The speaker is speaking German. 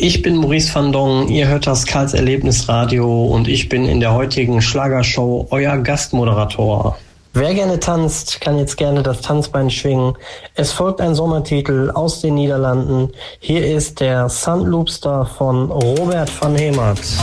Ich bin Maurice van Dong, ihr hört das Karls Erlebnisradio und ich bin in der heutigen Schlagershow euer Gastmoderator. Wer gerne tanzt, kann jetzt gerne das Tanzbein schwingen. Es folgt ein Sommertitel aus den Niederlanden. Hier ist der Sandloopster von Robert van Hemert.